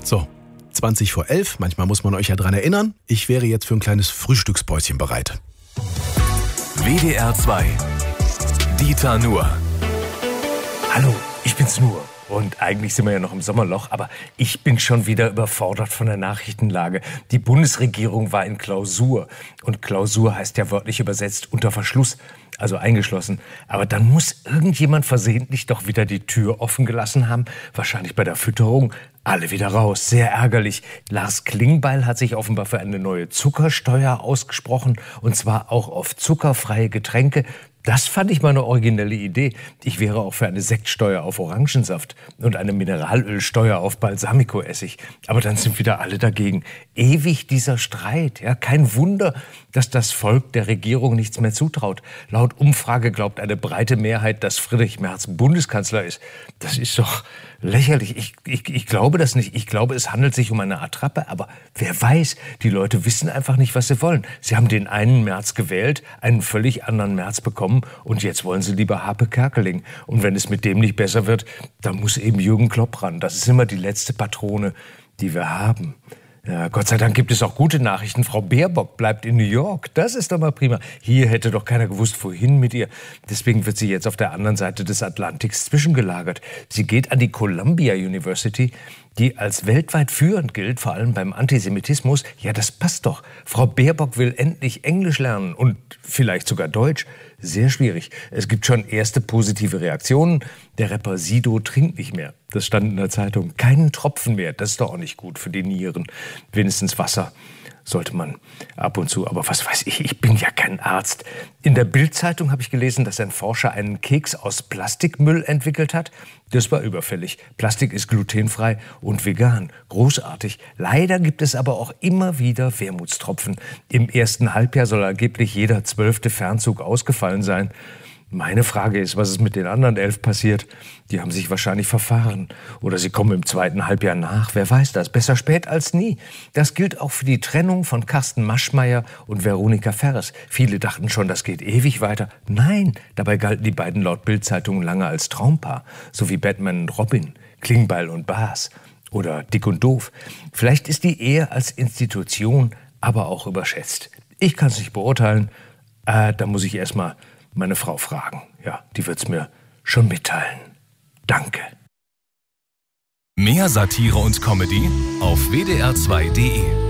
So, 20 vor 11, manchmal muss man euch ja dran erinnern. Ich wäre jetzt für ein kleines Frühstückspäuschen bereit. WDR 2. Dieter Nuhr. Hallo, ich bin's Nuhr. Und eigentlich sind wir ja noch im Sommerloch, aber ich bin schon wieder überfordert von der Nachrichtenlage. Die Bundesregierung war in Klausur. Und Klausur heißt ja wörtlich übersetzt unter Verschluss, also eingeschlossen. Aber dann muss irgendjemand versehentlich doch wieder die Tür offen gelassen haben. Wahrscheinlich bei der Fütterung. Alle wieder raus. Sehr ärgerlich. Lars Klingbeil hat sich offenbar für eine neue Zuckersteuer ausgesprochen. Und zwar auch auf zuckerfreie Getränke. Das fand ich mal eine originelle Idee. Ich wäre auch für eine Sektsteuer auf Orangensaft und eine Mineralölsteuer auf Balsamicoessig. Aber dann sind wieder alle dagegen. Ewig dieser Streit. Ja, kein Wunder, dass das Volk der Regierung nichts mehr zutraut. Laut Umfrage glaubt eine breite Mehrheit, dass Friedrich Merz Bundeskanzler ist. Das ist doch lächerlich. Ich glaube das nicht. Ich glaube, es handelt sich um eine Attrappe. Aber wer weiß, die Leute wissen einfach nicht, was sie wollen. Sie haben den einen Merz gewählt, einen völlig anderen Merz bekommen. Und jetzt wollen sie lieber Harpe Kerkeling. Und wenn es mit dem nicht besser wird, dann muss eben Jürgen Klopp ran. Das ist immer die letzte Patrone, die wir haben. Ja, Gott sei Dank gibt es auch gute Nachrichten. Frau Baerbock bleibt in New York. Das ist doch mal prima. Hier hätte doch keiner gewusst, wohin mit ihr. Deswegen wird sie jetzt auf der anderen Seite des Atlantiks zwischengelagert. Sie geht an die Columbia University, die als weltweit führend gilt, vor allem beim Antisemitismus. Ja, das passt doch. Frau Baerbock will endlich Englisch lernen und vielleicht sogar Deutsch. Sehr schwierig. Es gibt schon erste positive Reaktionen. Der Rapper Sido trinkt nicht mehr. Das stand in der Zeitung. Keinen Tropfen mehr. Das ist doch auch nicht gut für die Nieren. Wenigstens Wasser sollte man ab und zu. Aber was weiß ich, ich bin ja kein Arzt. In der Bild-Zeitung habe ich gelesen, dass ein Forscher einen Keks aus Plastikmüll entwickelt hat. Das war überfällig. Plastik ist glutenfrei und vegan. Großartig. Leider gibt es aber auch immer wieder Wermutstropfen. Im ersten Halbjahr soll angeblich jeder 12. Fernzug ausgefallen sein. Meine Frage ist, was ist mit den anderen 11 passiert? Die haben sich wahrscheinlich verfahren. Oder sie kommen im zweiten Halbjahr nach. Wer weiß das? Besser spät als nie. Das gilt auch für die Trennung von Carsten Maschmeyer und Veronika Ferres. Viele dachten schon, das geht ewig weiter. Nein, dabei galten die beiden laut Bild-Zeitung lange als Traumpaar. So wie Batman und Robin, Klingbeil und Bas oder Dick und Doof. Vielleicht ist die Ehe als Institution aber auch überschätzt. Ich kann es nicht beurteilen. Da muss ich erst mal meine Frau fragen. Ja, die wird's mir schon mitteilen. Danke. Mehr Satire und Comedy auf wdr2.de.